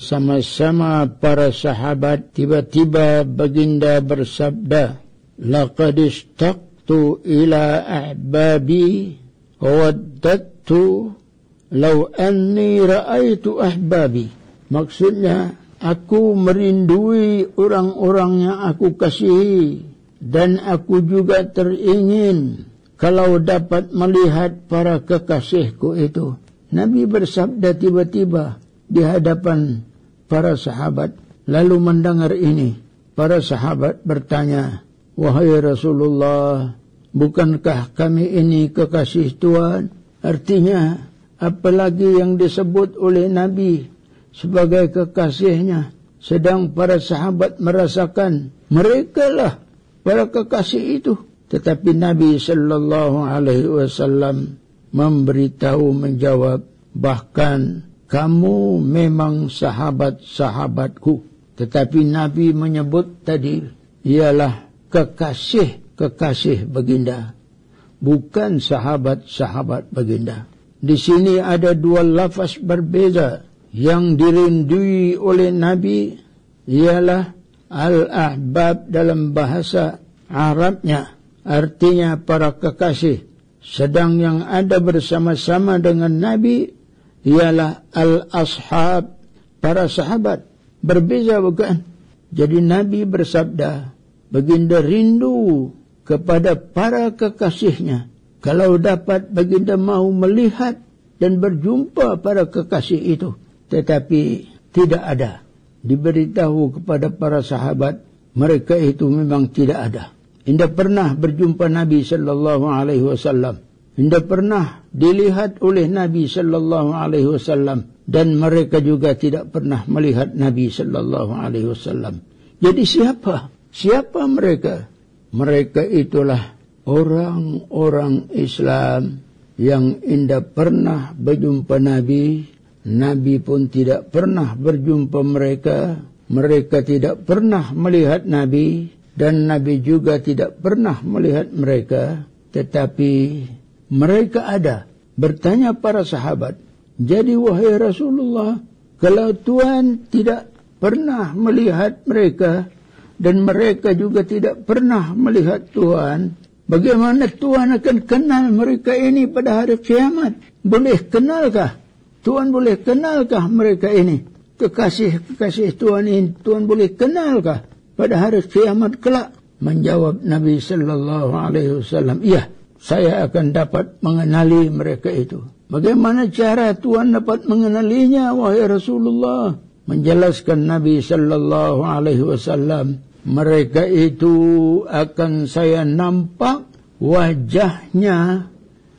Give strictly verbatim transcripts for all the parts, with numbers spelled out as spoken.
bersama-sama para sahabat, tiba-tiba baginda bersabda, laqad ishtaqtu ila ahbabi wawaddatu law anni ra'aitu ahbabi. Maksudnya, aku merindui orang-orang yang aku kasihi, dan aku juga teringin kalau dapat melihat para kekasihku itu. Nabi bersabda tiba-tiba di hadapan para sahabat. Lalu mendengar ini, para sahabat bertanya, wahai Rasulullah, bukankah kami ini kekasih Tuhan? Artinya, apalagi yang disebut oleh Nabi sebagai kekasihnya, sedang para sahabat merasakan merekalah para kekasih itu. Tetapi Nabi sallallahu alaihi wasallam memberitahu, menjawab, bahkan kamu memang sahabat-sahabatku. Tetapi Nabi menyebut tadi ialah kekasih-kekasih baginda, bukan sahabat-sahabat baginda. Di sini ada dua lafaz berbeza. Yang dirindui oleh Nabi ialah al-ahbab dalam bahasa Arabnya, artinya para kekasih. Sedang yang ada bersama-sama dengan Nabi ialah al-ashab, para sahabat. Berbeza bukan? Jadi Nabi bersabda, baginda rindu kepada para kekasihnya. Kalau dapat baginda mahu melihat dan berjumpa para kekasih itu. Tetapi tidak ada. Diberitahu kepada para sahabat, mereka itu memang tidak ada. Tidak pernah berjumpa Nabi sallallahu alaihi wasallam. Tidak pernah dilihat oleh Nabi sallallahu alaihi wasallam, dan mereka juga tidak pernah melihat Nabi sallallahu alaihi wasallam. Jadi siapa? Siapa mereka? Mereka itulah orang-orang Islam yang tidak pernah berjumpa Nabi. Nabi pun tidak pernah berjumpa mereka. Mereka tidak pernah melihat Nabi, dan Nabi juga tidak pernah melihat mereka. Tetapi mereka ada. Bertanya para sahabat, jadi wahai Rasulullah, kalau Tuhan tidak pernah melihat mereka, dan mereka juga tidak pernah melihat Tuhan, bagaimana Tuhan akan kenal mereka ini pada hari kiamat? Boleh kenalkah? Tuhan boleh kenalkah mereka ini? Kekasih-kekasih Tuhan ini, Tuhan boleh kenalkah pada hari kiamat kelak? Menjawab Nabi sallallahu alaihi wasallam, iya, saya akan dapat mengenali mereka itu. Bagaimana cara Tuhan dapat mengenalinya, wahai Rasulullah? Menjelaskan Nabi sallallahu alaihi wasallam, mereka itu akan saya nampak wajahnya,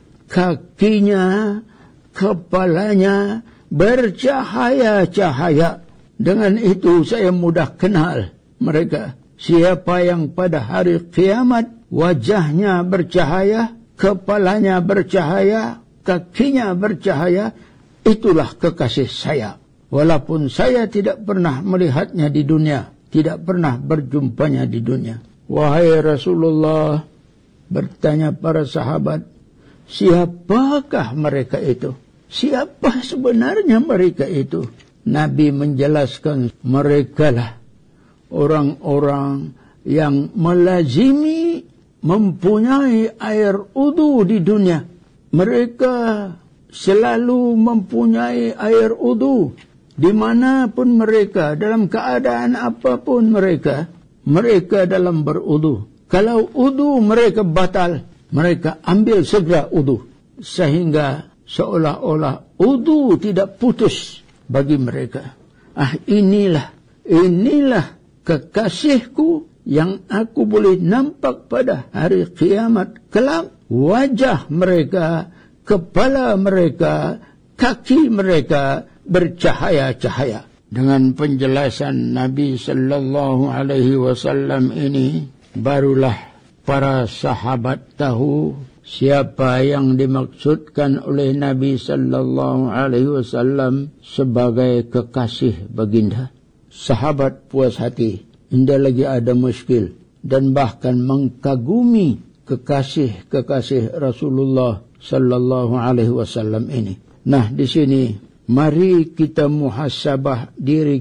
kakinya, kepalanya bercahaya-cahaya. Dengan itu saya mudah kenal mereka. Siapa yang pada hari kiamat wajahnya bercahaya, kepalanya bercahaya, kakinya bercahaya, itulah kekasih saya. Walaupun saya tidak pernah melihatnya di dunia, tidak pernah berjumpanya di dunia. Wahai Rasulullah, bertanya para sahabat, siapakah mereka itu? Siapa sebenarnya mereka itu? Nabi menjelaskan, merekalah orang-orang yang melazimi mempunyai air wudu di dunia. Mereka selalu mempunyai air wudu. Dimanapun mereka, dalam keadaan apapun mereka, mereka dalam berwudu. Kalau wudu mereka batal, mereka ambil segera wudu. Sehingga seolah-olah wudu tidak putus bagi mereka. Ah, inilah, inilah kekasihku yang aku boleh nampak pada hari kiamat kelak. Wajah mereka, kepala mereka, kaki mereka bercahaya-cahaya. Dengan penjelasan Nabi sallallahu alaihi wasallam ini, barulah para sahabat tahu siapa yang dimaksudkan oleh Nabi sallallahu alaihi wasallam sebagai kekasih baginda. Sahabat puas hati, tidak lagi ada muskil, dan bahkan mengkagumi kekasih-kekasih Rasulullah sallallahu alaihi wasallam ini. Nah, di sini mari kita muhasabah diri